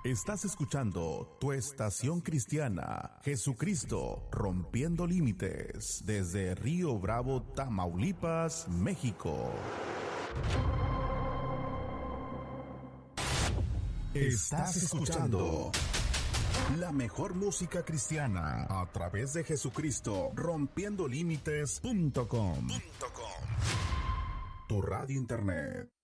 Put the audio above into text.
Estás escuchando tu estación cristiana, Jesucristo, rompiendo límites, desde Río Bravo, Tamaulipas, México. Estás escuchando la mejor música cristiana a través de Jesucristo, rompiendo límites.com. Tu radio internet.